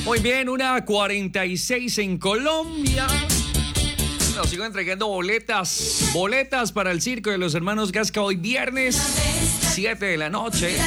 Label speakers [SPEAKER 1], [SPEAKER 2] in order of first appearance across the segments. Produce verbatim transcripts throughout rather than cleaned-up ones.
[SPEAKER 1] Muy bien, una cuarenta y seis en Colombia. Nos sigo entregando boletas, boletas para el circo de los hermanos Gasca hoy viernes, siete de la noche.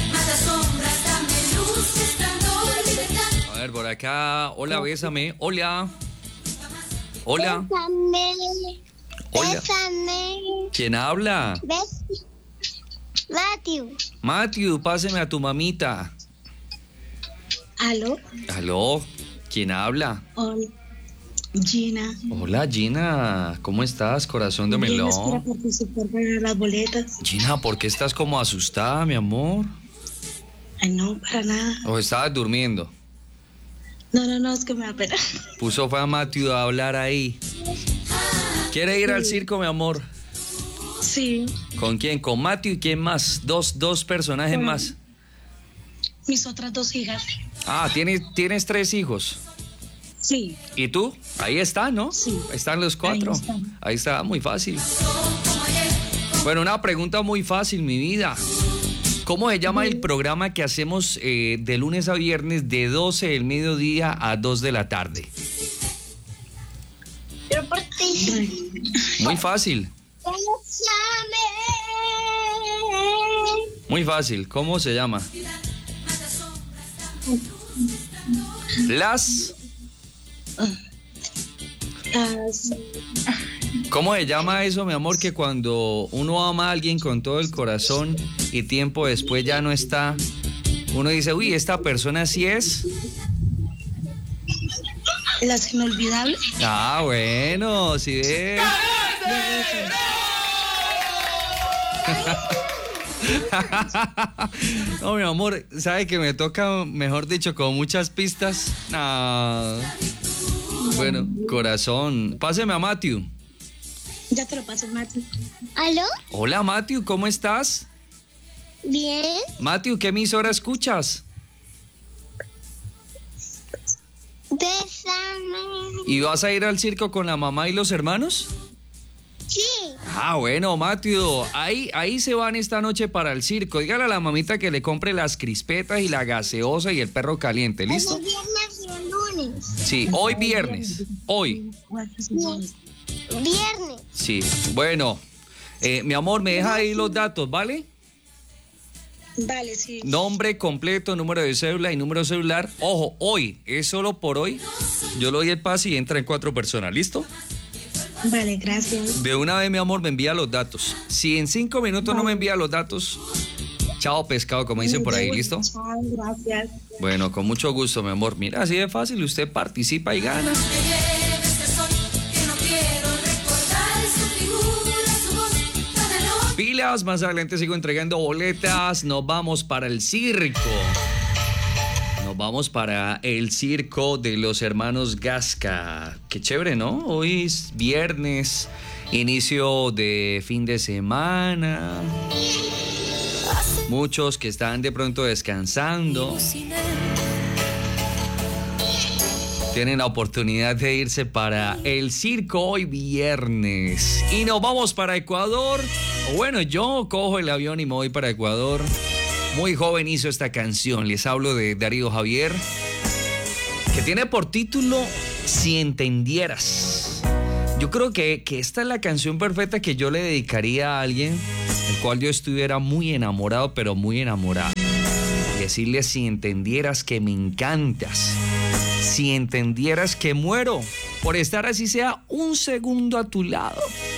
[SPEAKER 1] A ver, por acá, hola, bésame, hola. Hola.
[SPEAKER 2] Bésame.
[SPEAKER 1] Hola.
[SPEAKER 2] Bésame.
[SPEAKER 1] ¿Quién habla?
[SPEAKER 2] Bes- Matthew.
[SPEAKER 1] Matthew, páseme a tu mamita.
[SPEAKER 3] ¿Aló?
[SPEAKER 1] Aló, ¿quién habla?
[SPEAKER 3] Hola. Gina.
[SPEAKER 1] Hola, Gina, ¿cómo estás, corazón de
[SPEAKER 3] Vienes para
[SPEAKER 1] melón?
[SPEAKER 3] participar para las boletas.
[SPEAKER 1] Gina, ¿por qué estás como asustada, mi amor?
[SPEAKER 3] Ay, no, para nada.
[SPEAKER 1] ¿O estabas durmiendo?
[SPEAKER 3] No, no, no, es que me da pena.
[SPEAKER 1] Puso fue a Matthew a hablar ahí. ¿Quiere ir al circo, mi amor?
[SPEAKER 3] Sí,
[SPEAKER 1] ¿Con quién? ¿Con Matthew y quién más? Dos, dos personajes
[SPEAKER 3] Con-
[SPEAKER 1] más.
[SPEAKER 3] mis otras dos hijas.
[SPEAKER 1] Ah, ¿tienes, tienes tres hijos.
[SPEAKER 3] Sí,
[SPEAKER 1] ¿Y tú? Ahí está, ¿no?
[SPEAKER 3] Sí.
[SPEAKER 1] Ahí están los cuatro.
[SPEAKER 3] Ahí están.
[SPEAKER 1] Ahí está, muy fácil. Bueno, una pregunta muy fácil, mi vida. ¿Cómo se llama el programa que hacemos eh, de lunes a viernes de doce del mediodía a dos de la tarde?
[SPEAKER 2] Yo por ti.
[SPEAKER 1] Muy fácil,
[SPEAKER 2] Bésame.
[SPEAKER 1] muy fácil. ¿Cómo se llama? Las...
[SPEAKER 3] las,
[SPEAKER 1] ¿Cómo se llama eso, mi amor? Que cuando uno ama a alguien con todo el corazón y tiempo después ya no está, uno dice, uy, esta persona sí es.
[SPEAKER 3] las inolvidables.
[SPEAKER 1] Ah, bueno, sí ves. No, mi amor, ¿sabe que me toca, mejor dicho, con muchas pistas? No. Bueno, corazón. Páseme a Matthew.
[SPEAKER 3] Ya te lo paso, Mati.
[SPEAKER 2] ¿Aló?
[SPEAKER 1] Hola, Matthew, ¿cómo estás?
[SPEAKER 2] Bien.
[SPEAKER 1] Matthew, ¿qué emisora escuchas?
[SPEAKER 2] Bésame.
[SPEAKER 1] ¿Y vas a ir al circo con la mamá y los hermanos?
[SPEAKER 2] Sí.
[SPEAKER 1] Ah, bueno, Matthew, ahí, ahí se van esta noche para el circo. Dígale a la mamita que le compre las crispetas y la gaseosa y el perro caliente, ¿listo?
[SPEAKER 2] El viernes y el lunes.
[SPEAKER 1] Sí, hoy viernes, hoy.
[SPEAKER 2] Viernes.
[SPEAKER 1] Sí, bueno, eh, mi amor, me deja ahí los datos, ¿vale?
[SPEAKER 3] Vale, sí.
[SPEAKER 1] Nombre completo, número de cédula y número celular. Ojo, hoy, es solo por hoy. Yo le doy el pase y entra en cuatro personas, ¿listo?
[SPEAKER 3] Vale, gracias.
[SPEAKER 1] De una vez, mi amor, me envía los datos. Si en cinco minutos no me envía los datos, chao pescado, como dicen por ahí, ¿listo?
[SPEAKER 3] Chao, gracias.
[SPEAKER 1] Bueno, con mucho gusto, mi amor. Mira, así de fácil, usted participa y gana. Pilas, más adelante sigo entregando boletas. Nos vamos para el circo. Nos vamos para el circo de los hermanos Gasca. Qué chévere, ¿no? Hoy es viernes, inicio de fin de semana. Muchos que están de pronto descansando tienen la oportunidad de irse para el circo hoy viernes. Y nos vamos para Ecuador. O bueno, yo cojo el avión y me voy para Ecuador. Muy joven hizo esta canción. Les hablo de Darío Javier, que tiene por título Si Entendieras. Yo creo que, que esta es la canción perfecta que yo le dedicaría a alguien el cual yo estuviera muy enamorado, pero muy enamorado. Decirle: si entendieras que me encantas, si entendieras que muero por estar así sea un segundo a tu lado.